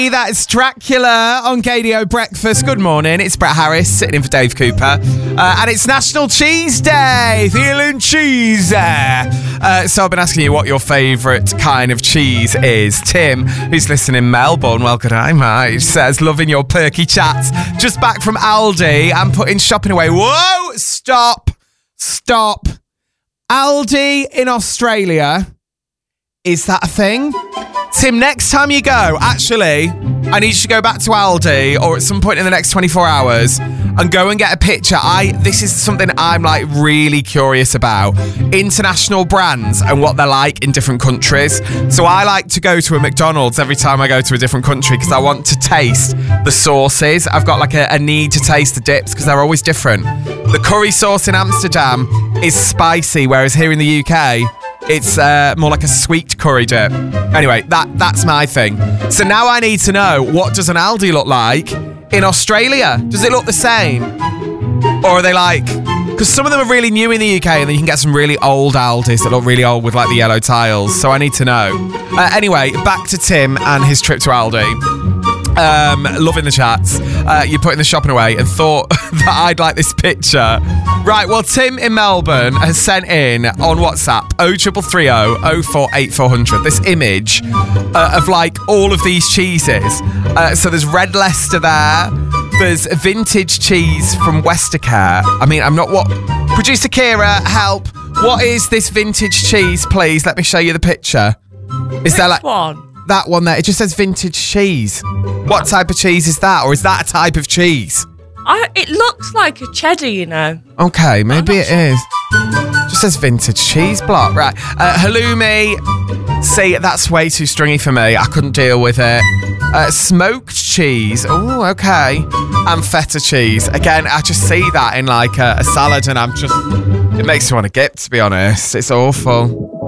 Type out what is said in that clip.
That's Dracula on Gadio Breakfast. Good morning, it's Brett Harris sitting in for Dave Cooper. And it's National Cheese Day. Feeling cheesy. So I've been asking you what your favourite kind of cheese is. Tim, who's listening in Melbourne, well, good day, mate, says, loving your perky chats. Just back from Aldi and putting shopping away. Whoa, stop. Aldi in Australia. Is that a thing? Tim, next time you go, actually, I need you to go back to Aldi or at some point in the next 24 hours and go and get a picture. This is something I'm like really curious about. International brands and what they're like in different countries. So I like to go to a McDonald's every time I go to a different country because I want to taste the sauces. I've got like a need to taste the dips because they're always different. The curry sauce in Amsterdam is spicy, whereas here in the UK, it's more like a sweet curry dip. Anyway, that's my thing. So now I need to know, what does an Aldi look like in Australia? Does it look the same? Or are they like... Because some of them are really new in the UK and then you can get some really old Aldis that look really old with like the yellow tiles. So I need to know. Anyway, back to Tim and his trip to Aldi. Loving the chats. You putting the shopping away and thought that I'd like this picture. Right, well, Tim in Melbourne has sent in on WhatsApp 0330 048400 this image of like all of these cheeses. So there's Red Leicester there. There's a vintage cheese from Westercare. I mean, I'm not what... Producer Kira, help. What is this vintage cheese, please? Let me show you the picture. Is there like... one? That one there, it just says vintage cheese. What type of cheese is that? Or is that a type of cheese? It looks like a cheddar, you know. Okay, maybe it is. Just says vintage cheese block. Right. Halloumi. See, that's way too stringy for me. I couldn't deal with it. Smoked cheese. Oh, okay. And feta cheese. Again, I just see that in like a salad and I'm just... It makes me want to gip, to be honest. It's awful.